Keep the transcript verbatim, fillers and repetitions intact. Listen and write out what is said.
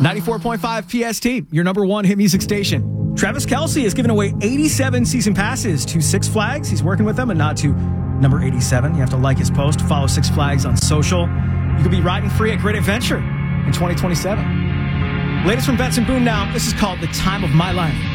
ninety-four point five P S T, your number one hit music station. Travis Kelce has given away eighty-seven season passes to Six Flags. He's working with them, and not to number eighty-seven. You have to like his post, follow Six Flags on social. You could be riding free at Great Adventure in twenty twenty-seven. Latest from Benson Boone now. This is called The Time of My Life.